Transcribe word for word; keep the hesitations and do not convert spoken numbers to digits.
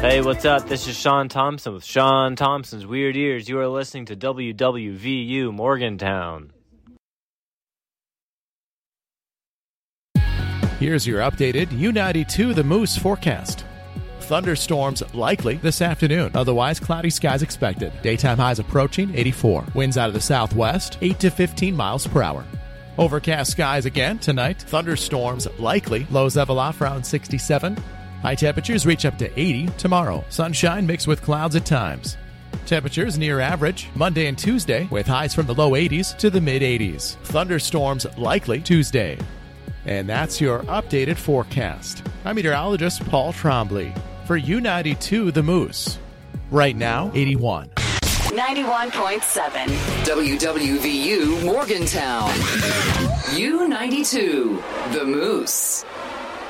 Hey, what's up? This is Sean Thompson with Sean Thompson's Weird Ears. You are listening to W W V U Morgantown. Here's your updated U ninety-two The Moose forecast. Thunderstorms likely this afternoon. Otherwise, cloudy skies expected. Daytime highs approaching eighty-four. Winds out of the southwest, eight to fifteen miles per hour. Overcast skies again tonight. Thunderstorms likely. Lows level off around sixty-seven. High temperatures reach up to eighty tomorrow. Sunshine mixed with clouds at times. Temperatures near average Monday and Tuesday with highs from the low eighties to the mid eighties. Thunderstorms likely Tuesday. And that's your updated forecast. I'm meteorologist Paul Trombley for U ninety-two The Moose. Right now, eighty-one. ninety-one point seven. W W V U Morgantown. U ninety-two The Moose.